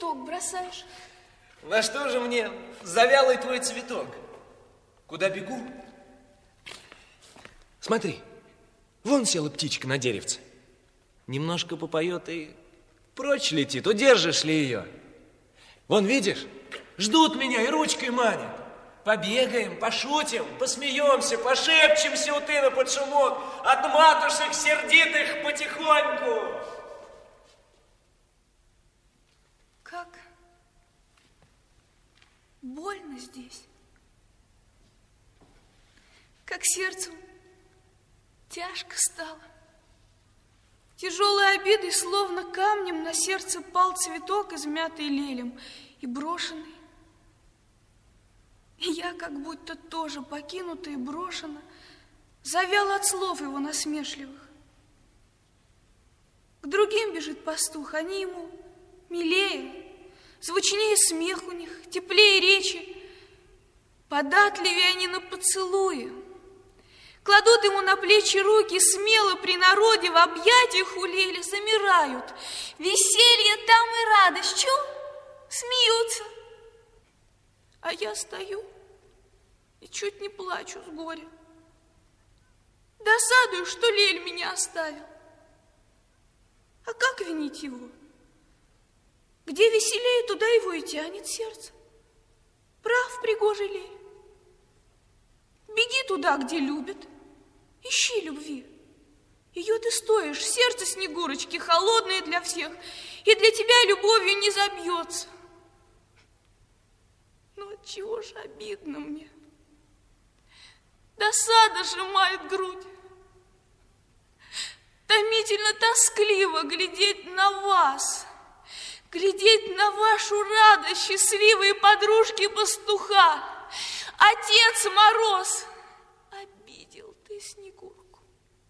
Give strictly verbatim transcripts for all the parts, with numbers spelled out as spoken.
цветок бросаешь? На что же мне завялый твой цветок? Куда бегу? Смотри, вон села птичка на деревце. Немножко попоет и прочь летит. Удержишь ли ее? Вон, видишь, ждут меня и ручкой манят. Побегаем, пошутим, посмеемся, пошепчемся у тына под шумок от матушек сердитых потихоньку. Как больно здесь. Как сердцу тяжко стало. Тяжелой обидой, словно камнем, на сердце пал цветок, измятый лелем и брошенный. И я, как будто тоже покинута и брошена, завяла от слов его насмешливых. К другим бежит пастух, они ему милее, звучнее смех у них, теплее речи, податливее они на поцелуи. Кладут ему на плечи руки, смело при народе в объятиях у лели замирают. Веселье там и радость, чу, смеются. А я стою и чуть не плачу с горя. Досадую, что Лель меня оставил. А как винить его? Где веселее, туда его и тянет сердце. Прав пригожий Лель. Беги туда, где любят. Ищи любви. Ее ты стоишь. Сердце Снегурочки холодное для всех, и для тебя любовью не забьется. Но отчего же обидно мне? Досада сжимает грудь. Томительно тоскливо глядеть на вас, глядеть на вашу радость, счастливые подружки пастуха. Отец Мороз, обидел ты Снегурку.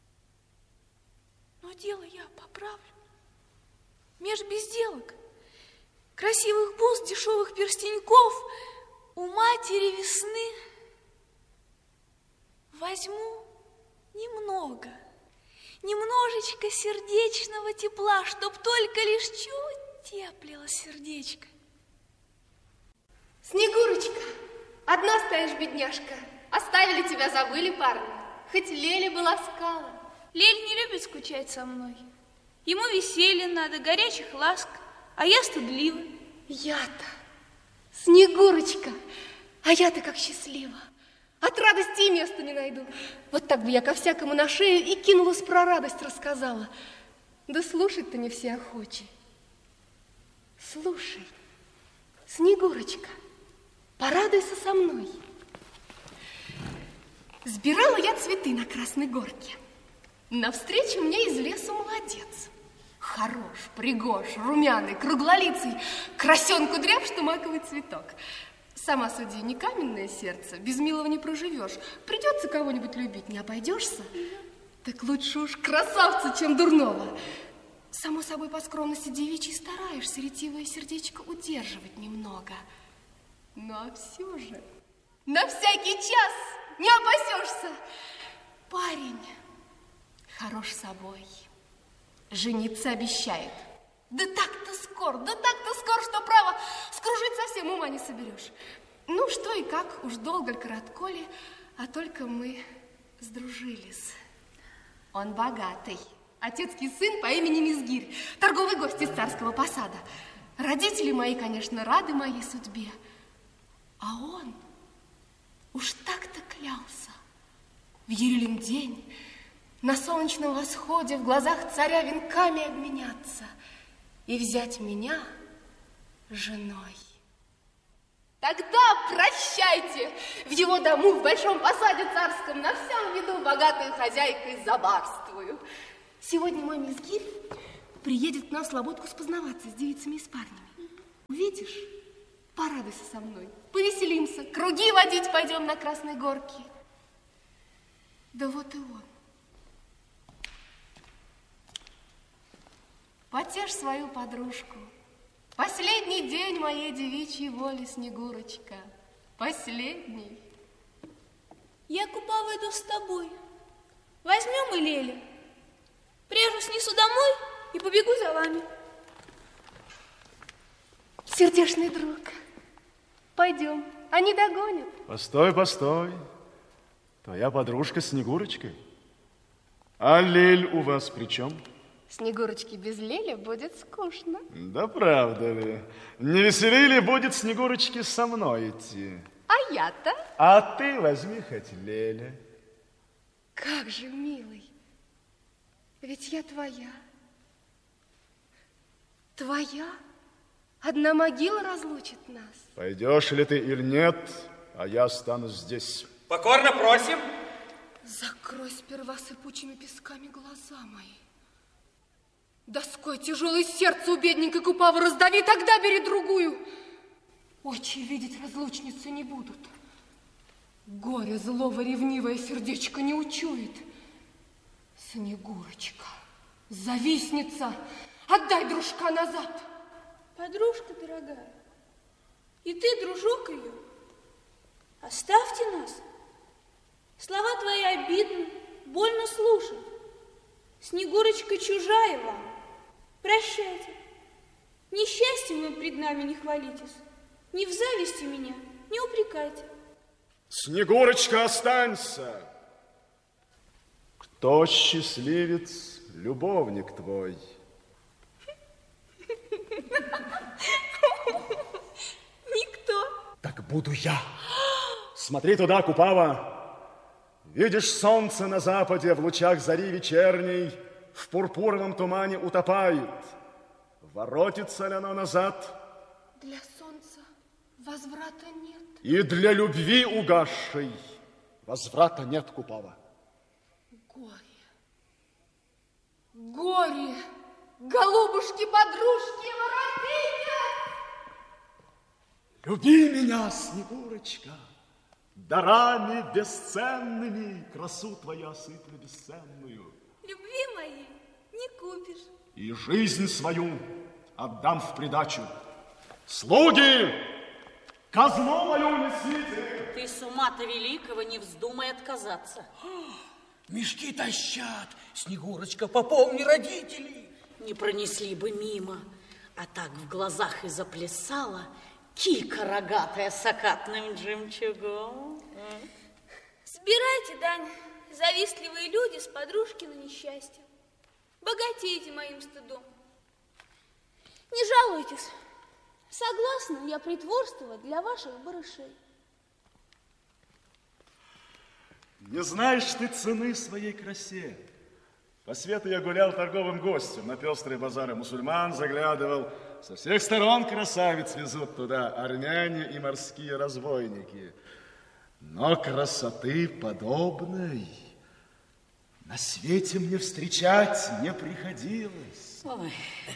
Но дело я поправлю. Меж безделок, красивых бус, дешевых перстеньков у матери весны возьму немного, немножечко сердечного тепла, чтоб только лишь чуть теплило сердечко. Снегурочка, одна стоишь, бедняжка. Оставили тебя, забыли парни. Хоть Леля бы ласкала. Лель не любит скучать со мной. Ему веселья надо, горячих ласк, а я стыдлива. Я-то, Снегурочка, а я-то как счастлива. От радости и места не найду. Вот так бы я ко всякому на шею и кинулась про радость рассказала. Да слушать-то не все охочи. Слушай, Снегурочка, порадуйся со мной. Сбирала я цветы на Красной Горке. Навстречу мне из лесу молодец. Хорош, пригож, румяный, круглолицый, красен кудряв, что маковый цветок. Сама суди, не каменное сердце, без милого не проживешь. Придется кого-нибудь любить, не обойдешься? Так лучше уж красавца, чем дурного. Само собой, по скромности девичьей стараешься ретивое сердечко удерживать немного. Ну, а все же, на всякий час не опасешься. Парень хорош собой, жениться обещает. Да так-то скоро, да так-то скоро, что, право, скружить совсем ума не соберешь. Ну, что и как, уж долго ли, коротко ли, а только мы сдружились. Он богатый, отецкий сын по имени Мизгирь, торговый гость из царского посада. Родители мои, конечно, рады моей судьбе, а он уж так-то клялся. В Ерилин день на солнечном восходе в глазах царя венками обменяться и взять меня женой. Тогда прощайте, в его дому, в большом посаде царском, на всем виду богатой хозяйкой забарствую. Сегодня мой Мизгирь приедет к нам в слободку спознаваться с девицами и с парнями. Увидишь, порадуйся со мной, повеселимся, круги водить пойдем на Красной Горке. Да вот и он. Потешь свою подружку. Последний день моей девичьей воли, Снегурочка. Последний. Я купа выйду с тобой. Возьмем и Лелю. Прежу снесу домой и побегу за вами. Сердечный друг, пойдем, они догонят. Постой, постой. Твоя подружка Снегурочка. А Лель у вас при чем? Снегурочке без Лели будет скучно. Да правда ли? Не веселее ли будет Снегурочке со мной идти? А я-то? А ты возьми хоть Леля. Как же, милый, ведь я твоя. Твоя? Одна могила разлучит нас. Пойдешь ли ты или нет, а я останусь здесь. Покорно просим. Закрой сперва сыпучими песками глаза мои. Доской тяжелое сердце у бедненькой Купавы раздави, тогда бери другую. Очи видеть разлучницы не будут. Горе злого ревнивое сердечко не учует. Снегурочка, завистница, отдай дружка назад. Подружка дорогая, и ты, дружок ее, оставьте нас. Слова твои обидны, больно слушать. Снегурочка чужая вам. Прощайте. Несчастьем вы пред нами не хвалитесь. Не в зависти меня не упрекайте. Снегурочка, останься. Кто счастливец, любовник твой? Никто. Так буду я. Смотри туда, Купава. Видишь, солнце на западе в лучах зари вечерней в пурпуровом тумане утопает. Воротится ли оно назад? Для солнца возврата нет. И для любви угасшей возврата нет, Купава. Горе, горе, голубушки-подружки, воротитесь! Люби меня, Снегурочка, дарами бесценными красу твою осыплю бесценную. Любви моей не купишь. И жизнь свою отдам в придачу. Слуги, казну мою несите. Ты с ума-то великого не вздумай отказаться. Мешки тащат. Снегурочка, попомни родителей. Не пронесли бы мимо, а так в глазах и заплясала килька рогатая с окатным жемчугом. Собирайте дань, завистливые люди, с подружки на несчастье. Богатейте моим стыдом. Не жалуйтесь. Согласна я притворствовать для ваших барышей. Не знаешь ты цены своей красе. По свету я гулял торговым гостем, на пестрые базары мусульман заглядывал. Со всех сторон красавиц везут туда армяне и морские разбойники. Но красоты подобной на свете мне встречать не приходилось. Ой.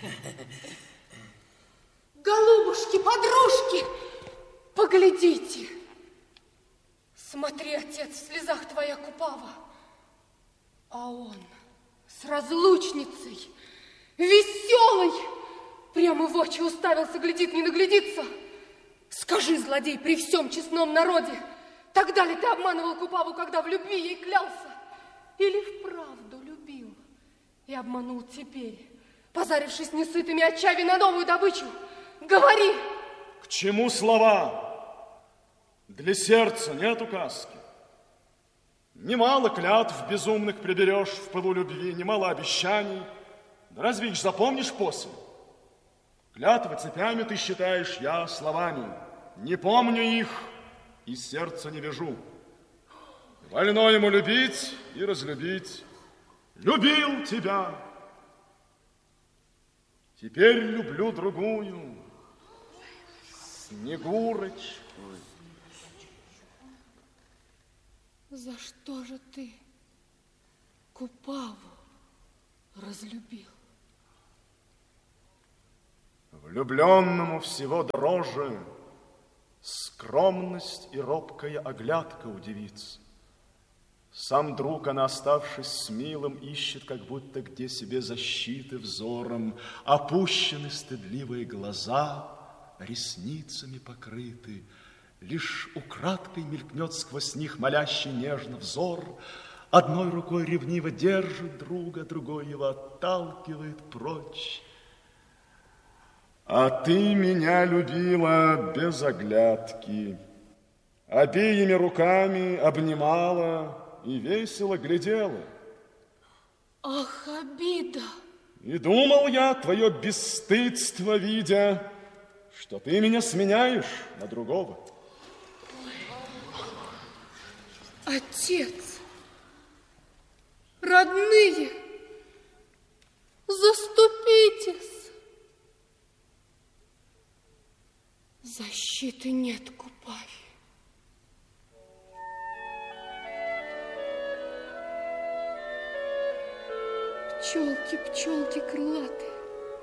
Голубушки, подружки, поглядите. Смотри, отец, в слезах твоя Купава. А он с разлучницей, веселый, прямо в очи уставился, глядит, не наглядится. Скажи, злодей, при всем честном народе, тогда ли ты обманывал Купаву, когда в любви ей клялся? Или вправду любил и обманул теперь, позарившись несытыми очами на новую добычу? Говори! К чему слова? Для сердца нет указки. Немало клятв безумных приберешь в пылу любви, немало обещаний. Да разве их запомнишь после? Клятвы цепями ты считаешь, я словами. Не помню их и сердца не вяжу. Вольно ему любить и разлюбить. Любил тебя. Теперь люблю другую, Снегурочку. За что же ты Купаву разлюбил? Влюбленному всего дороже скромность и робкая оглядка у девиц. Сам друг, она, оставшись с милым, ищет, как будто где себе защиты взором. Опущены стыдливые глаза, ресницами покрыты. Лишь украдкой мелькнет сквозь них молящий нежно взор. Одной рукой ревниво держит друга, другой его отталкивает прочь. А ты меня любила без оглядки, обеими руками обнимала и весело глядела. Ах, обида! И думал я, твое бесстыдство видя, что ты меня сменяешь на другого. Отец, родные, заступитесь. Защиты нет, Купаве. Пчелки, пчелки крылатые,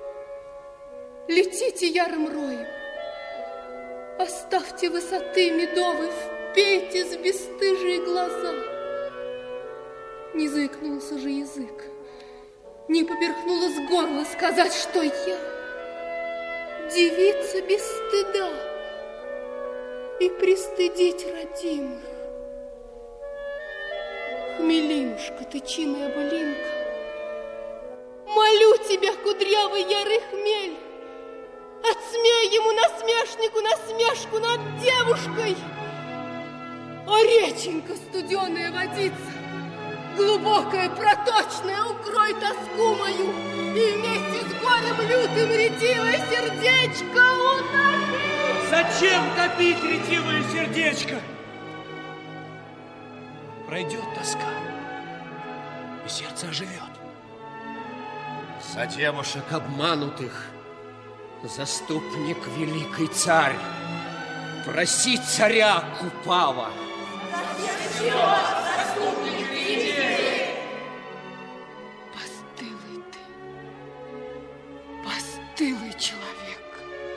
летите ярым роем, оставьте высоты медовой, впейтесь в бесстыжие глаза. Не заикнулся же язык, не поперхнулось горло сказать, что я девица без стыда и пристыдить родимых. Хмелинушка, ты чиная былинка, молю тебя, кудрявый ярый хмель, отсмей ему насмешнику насмешку над девушкой. О, реченька, студеная водица, глубокая, проточная, укрой тоску мою, и вместе с горем лютым ретивое сердечко утопи. Зачем топить ретивое сердечко? Пройдет тоска, и сердце оживет. За девушек обманутых заступник великий царь, проси царя Купава. Постылый ты, постылый человек.